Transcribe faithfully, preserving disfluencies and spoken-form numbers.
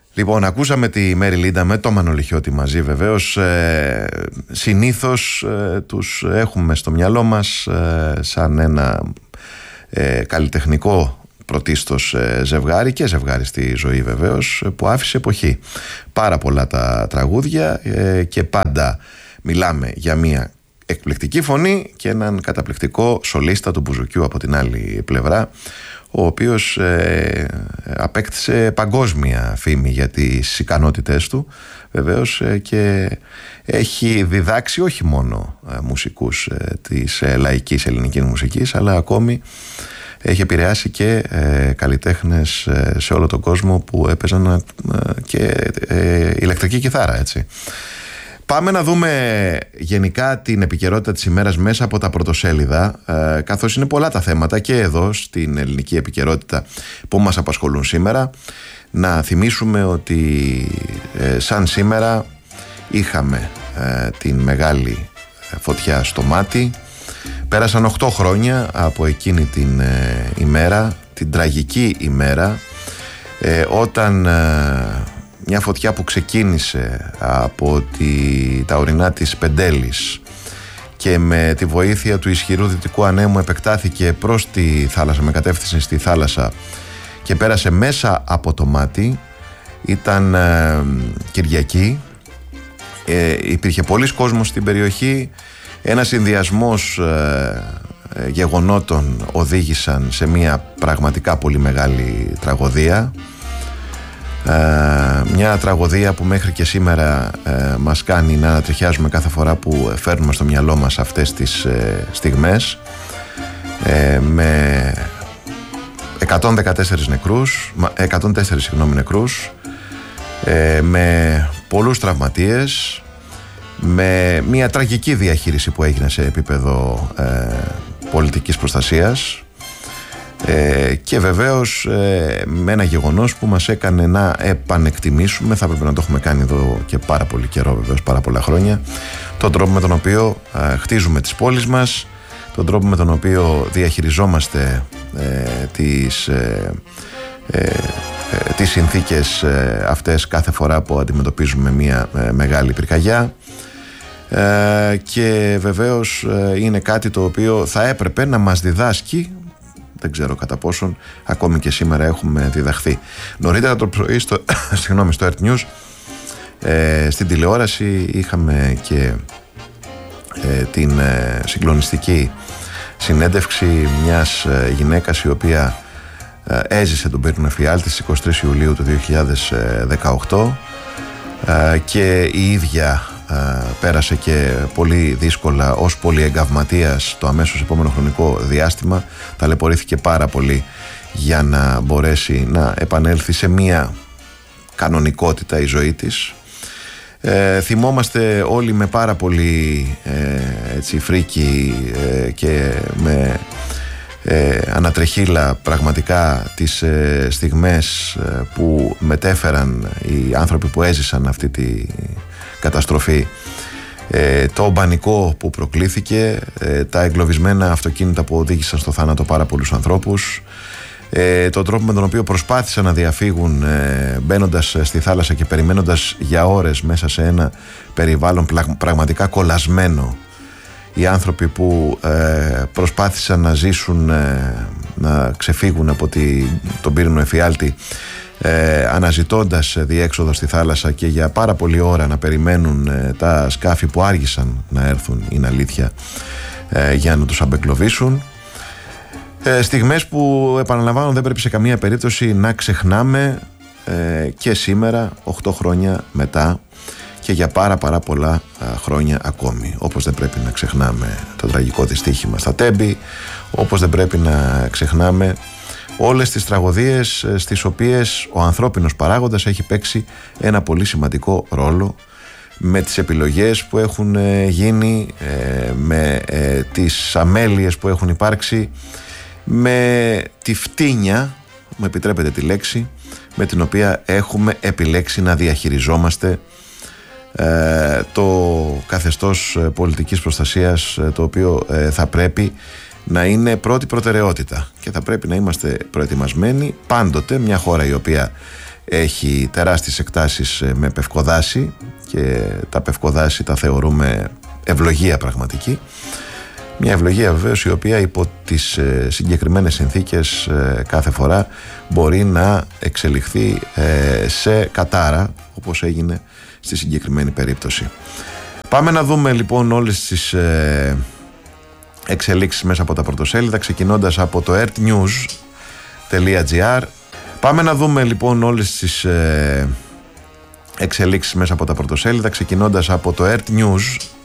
Λοιπόν, ακούσαμε τη Μέρι Λίντα με το Μανολιχιώτη μαζί βεβαίως. Ε, συνήθως ε, τους έχουμε στο μυαλό μας ε, σαν ένα ε, καλλιτεχνικό πρωτίστως ε, ζευγάρι και ζευγάρι στη ζωή βεβαίως, που άφησε εποχή. Πάρα πολλά τα τραγούδια ε, και πάντα μιλάμε για μια εκπληκτική φωνή και έναν καταπληκτικό σολίστα του μπουζουκιού από την άλλη πλευρά, ο οποίος ε, απέκτησε παγκόσμια φήμη για τις ικανότητές του βεβαίως ε, και έχει διδάξει όχι μόνο ε, μουσικούς ε, της ε, λαϊκής ελληνικής μουσικής, αλλά ακόμη έχει επηρεάσει και ε, καλλιτέχνες ε, σε όλο τον κόσμο που έπαιζαν ε, και ε, ηλεκτρική κιθάρα, έτσι. Πάμε να δούμε γενικά την επικαιρότητα της ημέρας μέσα από τα πρωτοσέλιδα, ε, καθώς είναι πολλά τα θέματα και εδώ στην ελληνική επικαιρότητα που μας απασχολούν σήμερα. Να θυμίσουμε ότι ε, σαν σήμερα είχαμε ε, την μεγάλη φωτιά στο Μάτι. Πέρασαν οκτώ χρόνια από εκείνη την ε, ημέρα, την τραγική ημέρα, ε, όταν... Ε, μια φωτιά που ξεκίνησε από τη, τα ορεινά της Πεντέλης και με τη βοήθεια του ισχυρού δυτικού ανέμου επεκτάθηκε προς τη θάλασσα, με κατεύθυνση στη θάλασσα και πέρασε μέσα από το Μάτι. Ήταν ε, Κυριακή, ε, υπήρχε πολλής κόσμος στην περιοχή, ένας συνδυασμός ε, ε, γεγονότων οδήγησαν σε μια πραγματικά πολύ μεγάλη τραγωδία. Uh, μια τραγωδία που μέχρι και σήμερα uh, μας κάνει να ανατριχιάζουμε κάθε φορά που φέρνουμε στο μυαλό μας αυτές τις uh, στιγμές, uh, με εκατόν δεκατέσσερις νεκρούς, εκατόν τέσσερα συγγνώμη, νεκρούς, uh, με πολλούς τραυματίες, με μια τραγική διαχείριση που έγινε σε επίπεδο uh, πολιτικής προστασίας. Ε, και βεβαίως ε, με ένα γεγονός που μας έκανε να επανεκτιμήσουμε, θα πρέπει να το έχουμε κάνει εδώ και πάρα πολύ καιρό βεβαίως, πάρα πολλά χρόνια, τον τρόπο με τον οποίο ε, χτίζουμε τις πόλεις μας, τον τρόπο με τον οποίο διαχειριζόμαστε ε, τις, ε, ε, ε, τις συνθήκες ε, αυτές κάθε φορά που αντιμετωπίζουμε μια ε, μεγάλη πυρκαγιά. Ε, και βεβαίως ε, είναι κάτι το οποίο θα έπρεπε να μας διδάσκει. Δεν ξέρω κατά πόσον ακόμη και σήμερα έχουμε διδαχθεί. Νωρίτερα το πρωί στο, συγγνώμη, στο Earth News, ε, στην τηλεόραση είχαμε και ε, την ε, συγκλονιστική συνέντευξη μιας ε, γυναίκας η οποία ε, έζησε τον πύρινο εφιάλτη στις εικοστή τρίτη Ιουλίου του δύο χιλιάδες δεκαοκτώ ε, και η ίδια Uh, πέρασε και πολύ δύσκολα ως πολυεγκαυματίας το αμέσως επόμενο χρονικό διάστημα. Ταλαιπωρήθηκε πάρα πολύ για να μπορέσει να επανέλθει σε μία κανονικότητα η ζωή της. Ε, θυμόμαστε όλοι με πάρα πολύ ε, έτσι, φρίκη ε, και με ε, ανατρεχίλα πραγματικά τις ε, στιγμές ε, που μετέφεραν οι άνθρωποι που έζησαν αυτή τη καταστροφή, ε, το πανικό που προκλήθηκε, ε, τα εγκλωβισμένα αυτοκίνητα που οδήγησαν στο θάνατο πάρα πολλούς ανθρώπους, ε, τον τρόπο με τον οποίο προσπάθησαν να διαφύγουν ε, μπαίνοντας στη θάλασσα και περιμένοντας για ώρες μέσα σε ένα περιβάλλον πραγματικά κολλασμένο, οι άνθρωποι που ε, προσπάθησαν να ζήσουν, ε, να ξεφύγουν από τη, τον πύρινο εφιάλτη, Ε, αναζητώντας διέξοδο στη θάλασσα και για πάρα πολλή ώρα να περιμένουν ε, τα σκάφη που άργησαν να έρθουν, είναι αλήθεια, ε, για να τους αμπεγκλωβίσουν. Ε, στιγμές που, επαναλαμβάνω, δεν πρέπει σε καμία περίπτωση να ξεχνάμε ε, και σήμερα, οκτώ χρόνια μετά και για πάρα πάρα πολλά ε, χρόνια ακόμη. Όπως δεν πρέπει να ξεχνάμε το τραγικό δυστύχημα στα Τέμπη, όπως δεν πρέπει να ξεχνάμε όλες τις τραγωδίες στις οποίες ο ανθρώπινος παράγοντας έχει παίξει ένα πολύ σημαντικό ρόλο, με τις επιλογές που έχουν γίνει, με τις αμέλειες που έχουν υπάρξει, με τη φτύνια, μου επιτρέπετε τη λέξη, με την οποία έχουμε επιλέξει να διαχειριζόμαστε το καθεστώς πολιτικής προστασίας, το οποίο θα πρέπει να είναι πρώτη προτεραιότητα και θα πρέπει να είμαστε προετοιμασμένοι πάντοτε. Μια χώρα η οποία έχει τεράστιες εκτάσεις με πευκοδάση και τα πευκοδάση τα θεωρούμε ευλογία πραγματική. Μια ευλογία βεβαίως η οποία υπό τις συγκεκριμένες συνθήκες κάθε φορά μπορεί να εξελιχθεί σε κατάρα, όπως έγινε στη συγκεκριμένη περίπτωση. Πάμε να δούμε λοιπόν όλες τις εξελίξεις μέσα από τα πρωτοσέλιδα, ξεκινώντας από το earthnews.gr. Πάμε να δούμε λοιπόν όλες τις εξελίξεις μέσα από τα πρωτοσέλιδα, ξεκινώντας από το earthnews